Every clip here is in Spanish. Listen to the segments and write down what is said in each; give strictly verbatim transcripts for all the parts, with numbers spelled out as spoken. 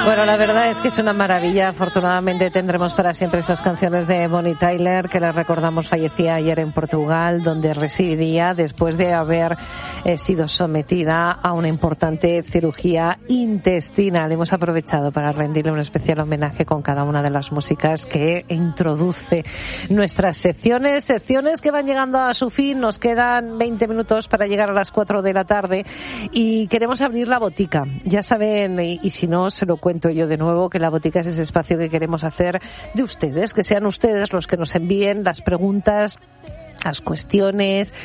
Bueno, la verdad es que es una maravilla. Afortunadamente tendremos para siempre esas canciones de Bonnie Tyler, que les recordamos fallecía ayer en Portugal, donde residía después de haber eh, sido sometida a una importante cirugía intestinal. Hemos aprovechado para rendirle un especial homenaje con cada una de las músicas que introduce nuestras secciones, secciones que van llegando a su fin. Nos quedan veinte minutos para llegar a las cuatro de la tarde y queremos abrir la botica. Ya saben, y, y si no, se lo cuento yo de nuevo, que la botica es ese espacio que queremos hacer de ustedes, que sean ustedes los que nos envíen las preguntas, las cuestiones,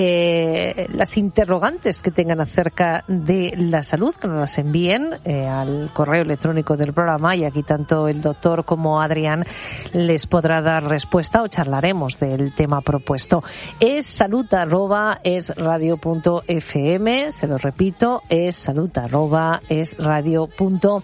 eh, las interrogantes que tengan acerca de la salud, que nos las envíen eh, al correo electrónico del programa, y aquí tanto el doctor como Adrián les podrá dar respuesta o charlaremos del tema propuesto. Es salud arroba es radio punto f m, se lo repito, es salud arroba es radio punto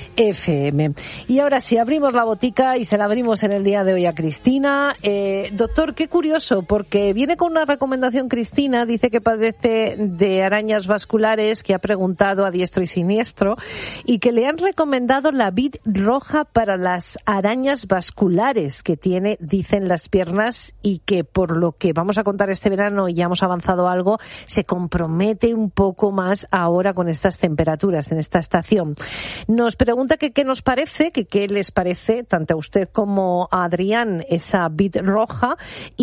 f m. Y ahora sí, abrimos la botica y se la abrimos en el día de hoy a Cristina. Eh, doctor, qué curioso, porque viene con una recomendación Cristina, dice que padece de arañas vasculares, que ha preguntado a diestro y siniestro, y que le han recomendado la vid roja para las arañas vasculares que tiene, dicen, las piernas, y que por lo que vamos a contar este verano, y ya hemos avanzado algo, se compromete un poco más ahora con estas temperaturas en esta estación. Nos pregunta que qué nos parece, que qué les parece, tanto a usted como a Adrián, esa vid roja,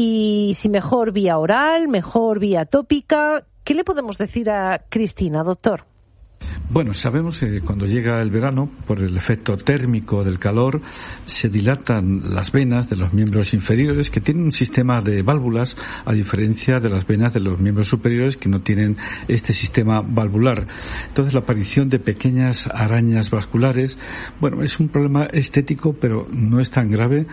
y si mejor vía oral, mejor vía tópica. ¿Qué le podemos decir a Cristina, doctor? Bueno, sabemos que cuando llega el verano, por el efecto térmico del calor, se dilatan las venas de los miembros inferiores, que tienen un sistema de válvulas, a diferencia de las venas de los miembros superiores, que no tienen este sistema valvular. Entonces, la aparición de pequeñas arañas vasculares, bueno, es un problema estético, pero no es tan grave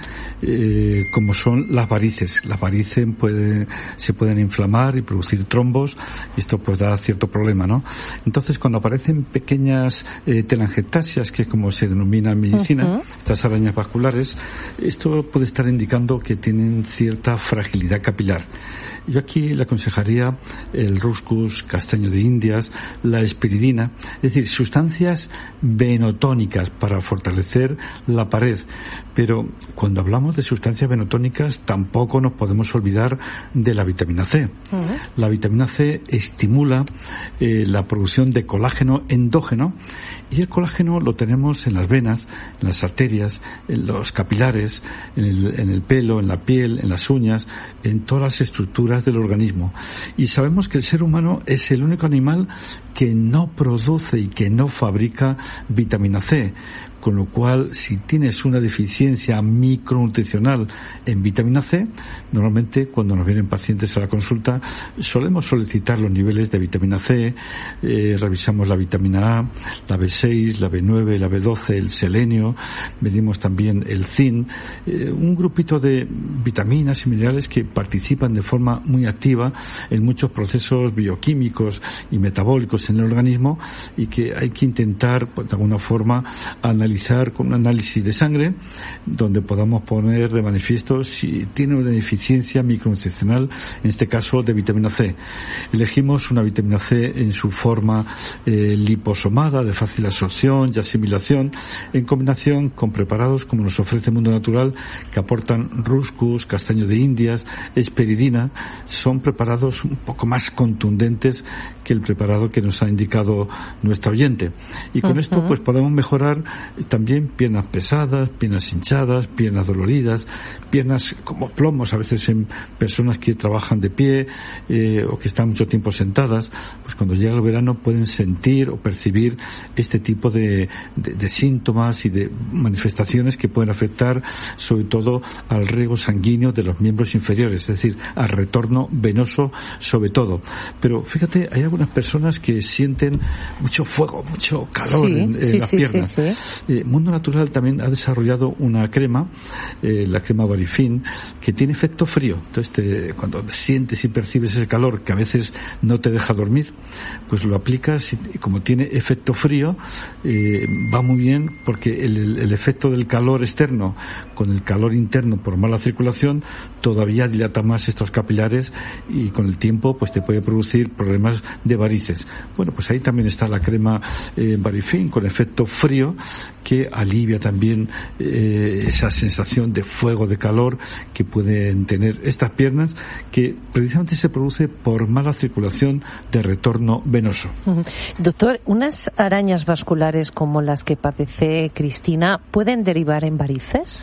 eh, como son las varices. Las varices puede, se pueden inflamar y producir trombos, y esto pues da cierto problema, ¿no? Entonces, cuando aparecen pequeñas eh, telangiectasias, que es como se denomina en medicina, uh-huh. estas arañas vasculares, esto puede estar indicando que tienen cierta fragilidad capilar. Yo aquí le aconsejaría el Ruscus, castaño de Indias, la espiridina, es decir, sustancias venotónicas para fortalecer la pared. Pero cuando hablamos de sustancias venotónicas, tampoco nos podemos olvidar de la vitamina C. Uh-huh. La vitamina C estimula eh, la producción de colágeno endógeno, y el colágeno lo tenemos en las venas, en las arterias, en los capilares, en el, en el pelo, en la piel, en las uñas, en todas las estructuras del organismo. Y sabemos que el ser humano es el único animal que no produce y que no fabrica vitamina C. Con lo cual, si tienes una deficiencia micronutricional en vitamina C, normalmente cuando nos vienen pacientes a la consulta solemos solicitar los niveles de vitamina C, eh, revisamos la vitamina A, la B seis, la B nueve, la B doce, el selenio, medimos también el zinc, eh, un grupito de vitaminas y minerales que participan de forma muy activa en muchos procesos bioquímicos y metabólicos en el organismo, y que hay que intentar, pues, de alguna forma, analizar con un análisis de sangre donde podamos poner de manifiesto si tiene una deficiencia micronutricional, en este caso de vitamina C. Elegimos una vitamina C en su forma eh, liposomada, de fácil absorción y asimilación, en combinación con preparados como nos ofrece Mundo Natural, que aportan Ruscus, castaño de Indias, esperidina. Son preparados un poco más contundentes que el preparado que nos ha indicado nuestra oyente. Y con uh-huh. esto pues podemos mejorar también piernas pesadas, piernas hinchadas, piernas doloridas, piernas como plomos a veces en personas que trabajan de pie eh, o que están mucho tiempo sentadas. Pues cuando llega el verano pueden sentir o percibir este tipo de, de, de síntomas y de manifestaciones que pueden afectar sobre todo al riego sanguíneo de los miembros inferiores, es decir, al retorno venoso sobre todo. Pero fíjate, hay algunas personas que sienten mucho fuego, mucho calor sí, en, en sí, las sí, piernas. Sí, sí. Eh, Mundo Natural también ha desarrollado una crema, eh, la crema Barifin, que tiene efecto frío. Entonces, te, cuando sientes y percibes ese calor que a veces no te deja dormir, pues lo aplicas y, y como tiene efecto frío, eh, va muy bien, porque el, el, el efecto del calor externo con el calor interno por mala circulación todavía dilata más estos capilares, y con el tiempo pues te puede producir problemas de varices. Bueno, pues ahí también está la crema eh, Barifin con efecto frío, que alivia también eh, esa sensación de fuego, de calor que pueden tener estas piernas, que precisamente se produce por mala circulación de retorno venoso. Uh-huh. Doctor, ¿unas arañas vasculares como las que padece Cristina pueden derivar en varices?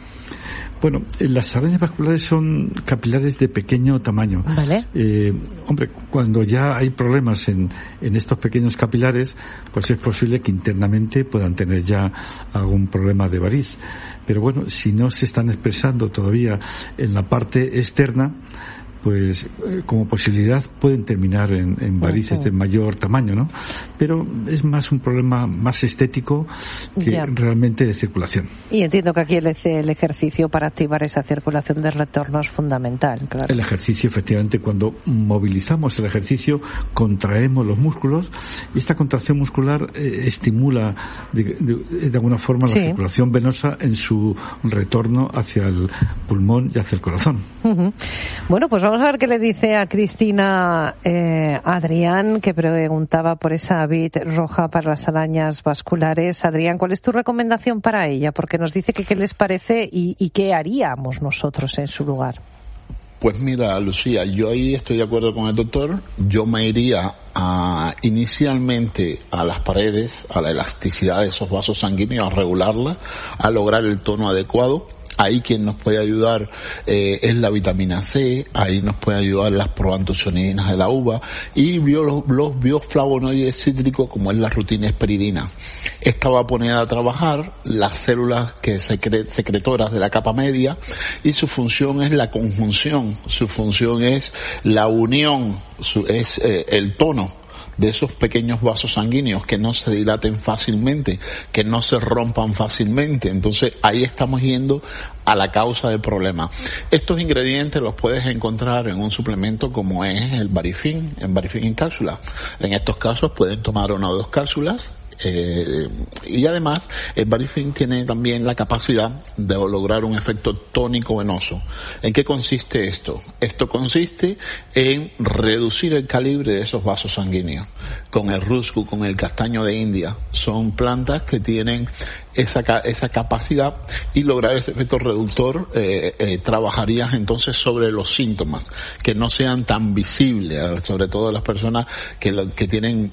Bueno, las arañas vasculares son capilares de pequeño tamaño. Vale. Eh, hombre, cuando ya hay problemas en, en estos pequeños capilares, pues es posible que internamente puedan tener ya algún problema de variz. Pero bueno, si no se están expresando todavía en la parte externa, pues eh, como posibilidad pueden terminar en, en varices uh-huh. de mayor tamaño, ¿no? Pero es más un problema más estético que ya. realmente de circulación. Y entiendo que aquí el, el ejercicio para activar esa circulación de retorno es fundamental, claro. El ejercicio, efectivamente, cuando movilizamos el ejercicio, contraemos los músculos y esta contracción muscular eh, estimula de, de, de alguna forma sí. la circulación venosa en su retorno hacia el pulmón y hacia el corazón. Uh-huh. Bueno, pues vamos Vamos a ver qué le dice a Cristina eh, Adrián, que preguntaba por esa vid roja para las arañas vasculares. Adrián, ¿cuál es tu recomendación para ella? Porque nos dice que qué les parece y, y qué haríamos nosotros en su lugar. Pues mira, Lucía, yo ahí estoy de acuerdo con el doctor. Yo me iría a, inicialmente a las paredes, a la elasticidad de esos vasos sanguíneos, a regularla, a lograr el tono adecuado. Ahí quien nos puede ayudar eh, es la vitamina C, ahí nos puede ayudar las proantocianinas de la uva y bio, los, los bioflavonoides cítricos como es la rutina esperidina. Esta va a poner a trabajar las células que secre, secretoras de la capa media y su función es la conjunción, su función es la unión, su, es eh, el tono de esos pequeños vasos sanguíneos, que no se dilaten fácilmente, que no se rompan fácilmente. Entonces ahí estamos yendo a la causa del problema. Estos ingredientes los puedes encontrar en un suplemento como es el Barifin, en Barifin en cápsula. En estos casos pueden tomar una o dos cápsulas. Eh, y además el Barifin tiene también la capacidad de lograr un efecto tónico venoso. ¿En qué consiste esto? Esto consiste en reducir el calibre de esos vasos sanguíneos. Con el ruscu, con el castaño de India, son plantas que tienen esa esa capacidad y lograr ese efecto reductor. eh, eh, trabajarías entonces sobre los síntomas que no sean tan visibles, sobre todo las personas que, lo, que tienen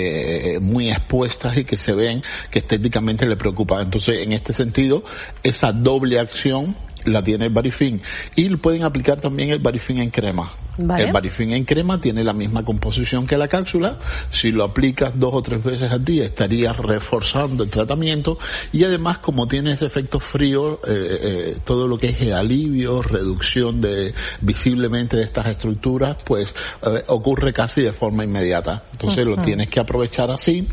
eh, muy expuestas y que se ven que estéticamente le preocupa. Entonces, en este sentido, esa doble acción la tiene el Barifin y pueden aplicar también el Barifin en crema. Vale. El Barifin en crema tiene la misma composición que la cápsula. Si lo aplicas dos o tres veces al día estarías reforzando el tratamiento y además como tiene ese efecto frío, eh, eh, todo lo que es el alivio, reducción de visiblemente de estas estructuras, pues eh, ocurre casi de forma inmediata. Entonces uh-huh. lo tienes que aprovechar así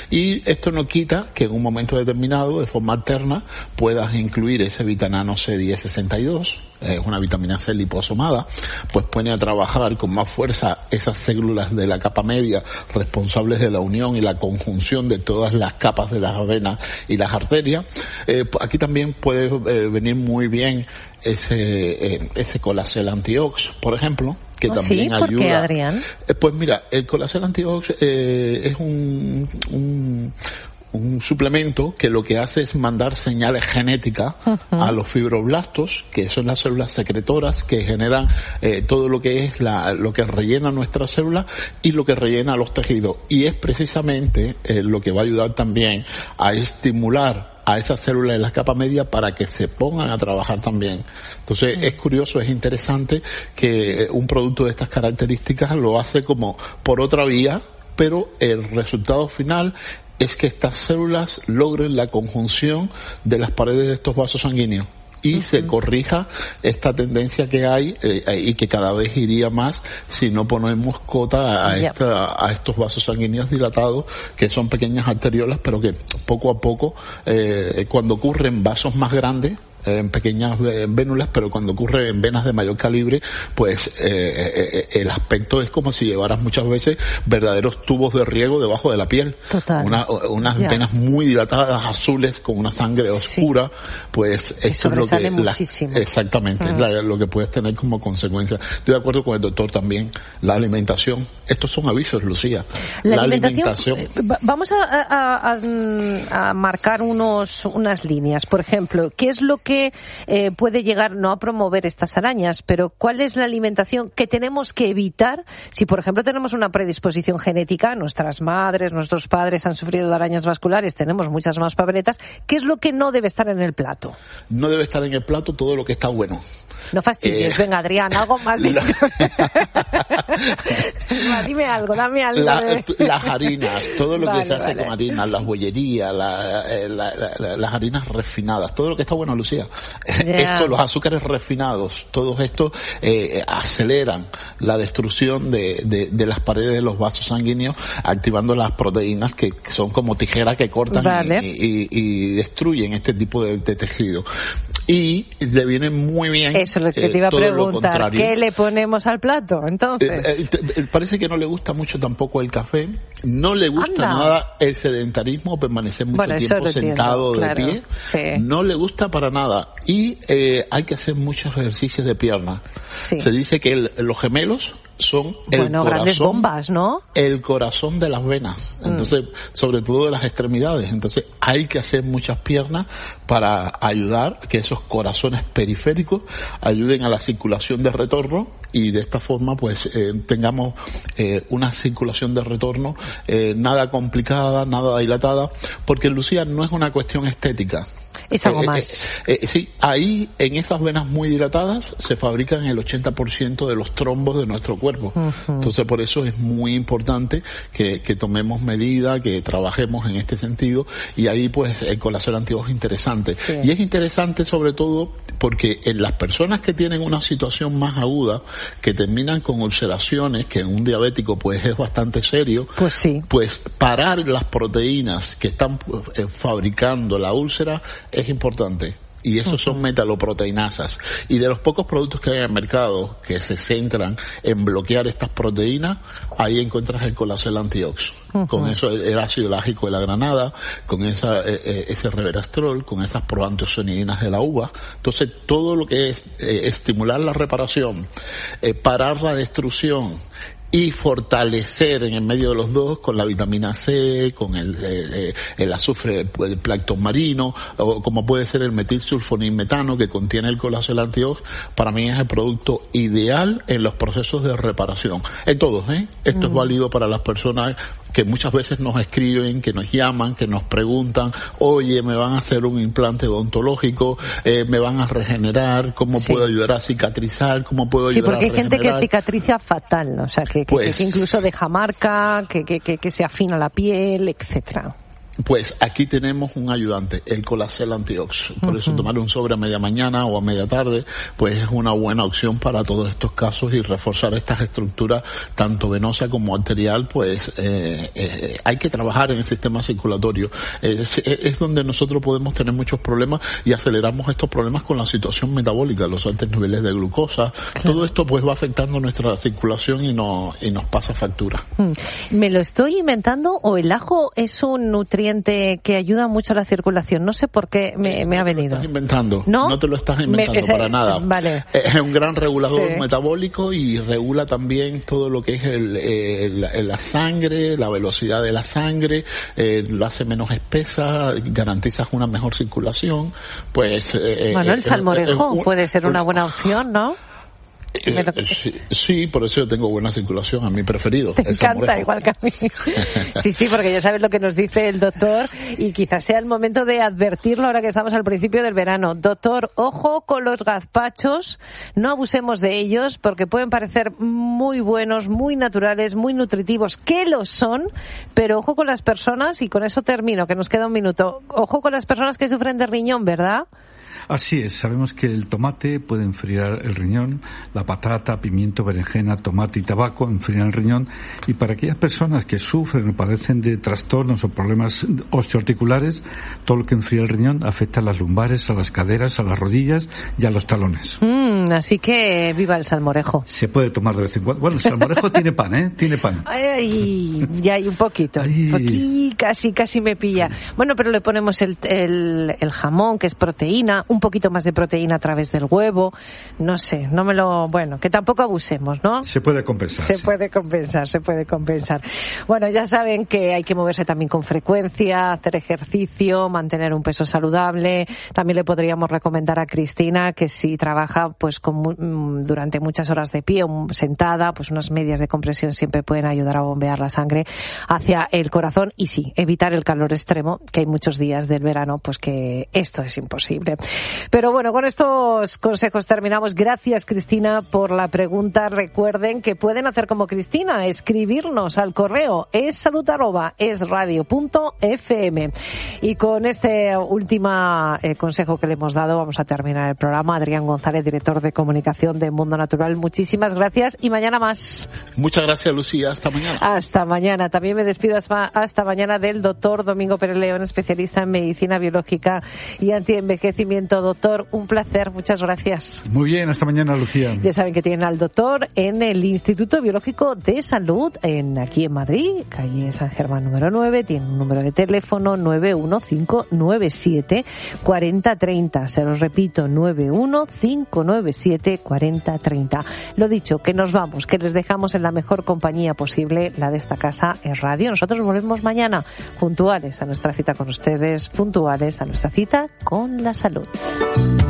y esto no quita que en un momento determinado de forma alterna puedas incluir ese vitanano C diez sesenta y dos, es una vitamina C liposomada, pues pone a trabajar con más fuerza esas células de la capa media responsables de la unión y la conjunción de todas las capas de las venas y las arterias. Eh, aquí también puede eh, venir muy bien ese eh, ese Colacel Antiox, por ejemplo, que ¿Oh, también sí? ¿Por ayuda. qué, Adrián? Eh, pues mira, el Colacel Antiox eh, es un, un un suplemento que lo que hace es mandar señales genéticas uh-huh. a los fibroblastos, que son las células secretoras que generan eh, todo lo que es la, lo que rellena nuestras células y lo que rellena los tejidos. Y es precisamente eh, lo que va a ayudar también a estimular a esas células de la capa media para que se pongan a trabajar también. Entonces uh-huh. es curioso, es interesante que un producto de estas características lo hace como por otra vía, pero el resultado final es que estas células logren la conjunción de las paredes de estos vasos sanguíneos y uh-huh. se corrija esta tendencia que hay eh, y que cada vez iría más si no ponemos cota a, yep. esta, a estos vasos sanguíneos dilatados, que son pequeñas arteriolas, pero que poco a poco, eh, cuando ocurren vasos más grandes, en pequeñas vénulas, pero cuando ocurre en venas de mayor calibre, pues eh, eh, el aspecto es como si llevaras muchas veces verdaderos tubos de riego debajo de la piel. Total. Una, unas Ya. venas muy dilatadas, azules, con una sangre oscura, sí. Pues esto es lo que... La, exactamente, uh-huh. es la, lo que puedes tener como consecuencia. Estoy de acuerdo con el doctor también. La alimentación. Estos son avisos, Lucía. La, la alimentación, alimentación... Vamos a, a, a, a marcar unos, unas líneas. Por ejemplo, ¿qué es lo que eh, puede llegar, no a promover estas arañas, pero cuál es la alimentación que tenemos que evitar si, por ejemplo, tenemos una predisposición genética, nuestras madres, nuestros padres han sufrido de arañas vasculares, tenemos muchas más papeletas? ¿Qué es lo que no debe estar en el plato? No debe estar en el plato todo lo que está bueno. No fastidies, eh, venga, Adrián, algo más de... La... Dime algo, dame algo. La, de... Las harinas, todo lo vale, que se hace vale. con harinas, las bollerías, la, la, la, la, las harinas refinadas, todo lo que está bueno, Lucía. Yeah. Esto, los azúcares refinados, todos estos eh, aceleran la destrucción de, de, de las paredes de los vasos sanguíneos, activando las proteínas que, que son como tijeras que cortan vale. y, y, y destruyen este tipo de, de tejido. Y le viene muy bien. Eso es lo que te iba a preguntar. ¿Qué le ponemos al plato, entonces? Eh, eh, parece que no le gusta mucho tampoco el café. No le gusta Anda. nada el sedentarismo, permanecer mucho bueno, tiempo sentado entiendo, de claro. pie. Sí. No le gusta para nada. Y eh, hay que hacer muchos ejercicios de pierna. Sí. Se dice que el, los gemelos son el bueno, corazón, grandes bombas, ¿no? El corazón de las venas, entonces, mm. sobre todo de las extremidades. Entonces, hay que hacer muchas piernas para ayudar que esos corazones periféricos ayuden a la circulación de retorno y de esta forma, pues, eh, tengamos eh, una circulación de retorno eh, nada complicada, nada dilatada, porque, Lucía, no es una cuestión estética. Es algo más. Eh, eh, eh, sí, ahí en esas venas muy dilatadas se fabrican el ochenta por ciento de los trombos de nuestro cuerpo. Uh-huh. Entonces por eso es muy importante que, que tomemos medidas, que trabajemos en este sentido y ahí pues el colágeno antiox es interesante. Sí. Y es interesante sobre todo porque en las personas que tienen una situación más aguda, que terminan con ulceraciones, que en un diabético pues es bastante serio, pues sí. Pues parar las proteínas que están eh, fabricando la úlcera es importante. Y esos son metaloproteinasas. Y de los pocos productos que hay en el mercado que se centran en bloquear estas proteínas, ahí encuentras el colágeno antiox. Uh-huh. Con eso, el ácido lágico de la granada, con esa, eh, ese resveratrol, con esas proanteocianinas de la uva. Entonces, todo lo que es eh, estimular la reparación, eh, parar la destrucción, y fortalecer en el medio de los dos con la vitamina C, con el, el, el azufre del plancton marino, o como puede ser el metilsulfonilmetano que contiene el colágeno antiox, para mí es el producto ideal en los procesos de reparación. En todos, ¿eh? Esto mm. es válido para las personas que muchas veces nos escriben, que nos llaman, que nos preguntan, oye, me van a hacer un implante odontológico, eh, me van a regenerar, ¿cómo sí. puedo ayudar a cicatrizar? ¿Cómo puedo ayudar a regenerar? Sí, porque hay gente que cicatriza fatal, ¿no? O sea, que, que, pues, que incluso deja marca, que, que, que, que se afina la piel, etcétera. Pues aquí tenemos un ayudante, el colágeno antiox. Por uh-huh. eso tomar un sobre a media mañana o a media tarde, pues es una buena opción para todos estos casos y reforzar estas estructuras, tanto venosa como arterial, pues eh, eh, hay que trabajar en el sistema circulatorio. Es, es donde nosotros podemos tener muchos problemas y aceleramos estos problemas con la situación metabólica, los altos niveles de glucosa. Claro. Todo esto pues va afectando nuestra circulación y, no, y nos pasa factura. ¿Me lo estoy inventando o el ajo es un nutriente que ayuda mucho a la circulación? No sé por qué me, me ha venido. No te lo estás inventando. No, no te lo estás inventando me, para nada. Vale. Es un gran regulador sí. metabólico y regula también todo lo que es el, el, el, la sangre, la velocidad de la sangre, eh, lo hace menos espesa, garantizas una mejor circulación. Pues eh, bueno, el eh, salmorejo eh, puede ser una buena opción, ¿no? Eh, sí, sí, por eso yo tengo buena circulación, a mi preferido. Te encanta, igual que a mí. Sí, sí, porque ya sabes lo que nos dice el doctor y quizás sea el momento de advertirlo ahora que estamos al principio del verano. Doctor, ojo con los gazpachos, no abusemos de ellos porque pueden parecer muy buenos, muy naturales, muy nutritivos, que lo son, pero ojo con las personas, y con eso termino, que nos queda un minuto. Ojo con las personas que sufren de riñón, ¿verdad? Así es, sabemos que el tomate puede enfriar el riñón, la patata, pimiento, berenjena, tomate y tabaco enfrían el riñón, y para aquellas personas que sufren o padecen de trastornos o problemas osteoarticulares, todo lo que enfría el riñón afecta a las lumbares, a las caderas, a las rodillas y a los talones. Mm, así que viva el salmorejo. Se puede tomar de vez en cuando. Bueno, el salmorejo tiene pan, ¿eh? Tiene pan. Ay, ya hay un poquito. Ay. Aquí casi, casi me pilla. Bueno, pero le ponemos el, el, el jamón, que es proteína, un poquito más de proteína a través del huevo. No sé, no me lo... Bueno, que tampoco abusemos, ¿no? Se puede compensar. Se sí. puede compensar, se puede compensar. Bueno, ya saben que hay que moverse también con frecuencia, hacer ejercicio, mantener un peso saludable. También le podríamos recomendar a Cristina que si trabaja pues con, durante muchas horas de pie o sentada, pues unas medias de compresión siempre pueden ayudar a bombear la sangre hacia el corazón y sí, evitar el calor extremo, que hay muchos días del verano pues que esto es imposible. Pero bueno, con estos consejos terminamos. Gracias, Cristina, por la pregunta. Recuerden que pueden hacer como Cristina, escribirnos al correo es salud arroba es radio punto f m. Y con este último eh, consejo que le hemos dado vamos a terminar el programa. Adrián González, director de comunicación de Mundo Natural, muchísimas gracias y mañana más. Muchas gracias, Lucía. Hasta mañana. Hasta mañana. También me despido hasta mañana del doctor Domingo Pérez León, especialista en medicina biológica y antienvejecimiento. Doctor, un placer. Muchas gracias. Muy bien, hasta mañana, Lucía. Ya saben que tienen al doctor en el Instituto Biológico de Salud, en aquí en Madrid, calle San Germán número nueve. Tiene un número de teléfono nueve uno cinco nueve siete cuatro cero tres cero. Se los repito, nueve uno cinco nueve siete cuatro cero tres cero. Lo dicho, que nos vamos, que les dejamos en la mejor compañía posible, la de esta casa en radio. Nosotros volvemos mañana, puntuales a nuestra cita con ustedes, puntuales a nuestra cita con la salud.